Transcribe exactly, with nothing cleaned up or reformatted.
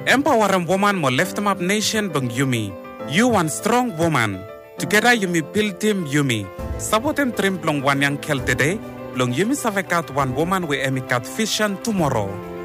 Empower a woman mo left map nation bang Yumi. You one strong woman. Together Yumi build team Yumi. Sabotem trim plong one yang kel today. Long Yumi savekat one woman we emikat vision tomorrow.